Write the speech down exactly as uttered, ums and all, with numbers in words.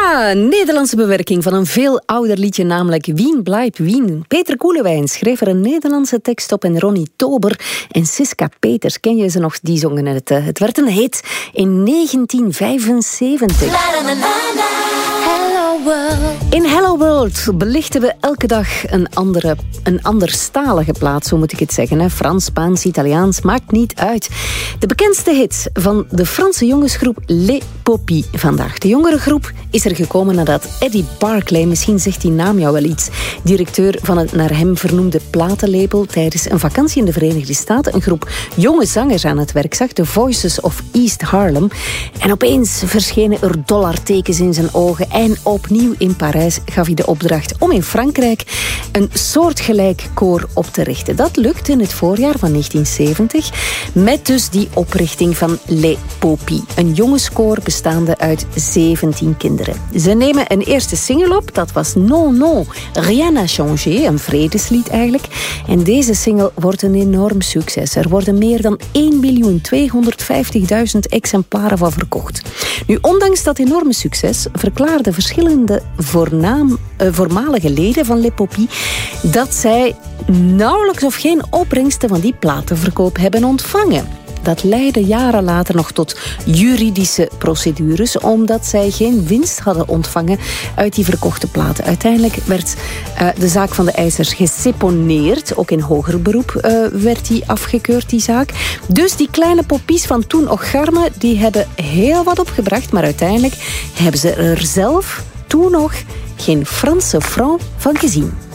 Ja, een Nederlandse bewerking van een veel ouder liedje, namelijk Wien bleibt Wien. Peter Koelewijn schreef er een Nederlandse tekst op en Ronnie Tober en Siska Peters, ken je ze nog? Die zongen het. Het werd een hit in negentien vijfenzeventig. Hello World. In Hello World belichten we elke dag een andere, een anderstalige plaats, zo moet ik het zeggen. Hè? Frans, Spaans, Italiaans, maakt niet uit. De bekendste hit van de Franse jongensgroep Les Poppies vandaag. De jongere groep is er gekomen nadat Eddie Barclay, misschien zegt die naam jou wel iets, directeur van het naar hem vernoemde platenlabel, tijdens een vakantie in de Verenigde Staten een groep jonge zangers aan het werk zag, The Voices of East Harlem. En opeens verschenen er dollartekens in zijn ogen en opnieuw in Parijs gaf hij de opdracht om in Frankrijk een soortgelijk koor op te richten. Dat lukte in het voorjaar van negentien zeventig met dus die oprichting van Les Poppies, een jongenskoor bestaande uit zeventien kinderen. Ze nemen een eerste single op, dat was Non Non, Rien n'a changé, een vredeslied eigenlijk. En deze single wordt een enorm succes. Er worden meer dan één miljoen tweehonderdvijftigduizend exemplaren van verkocht. Nu, ondanks dat enorme succes verklaarden verschillende voornaam, uh, voormalige leden van Les Poppies dat zij nauwelijks of geen opbrengsten van die platenverkoop hebben ontvangen. Dat leidde jaren later nog tot juridische procedures, omdat zij geen winst hadden ontvangen uit die verkochte platen. Uiteindelijk werd uh, de zaak van de eisers geseponeerd. Ook in hoger beroep uh, werd die afgekeurd, die zaak. Dus die kleine poppies van toen Ocharme, die hebben heel wat opgebracht, maar uiteindelijk hebben ze er zelf toen nog geen Franse franc van gezien.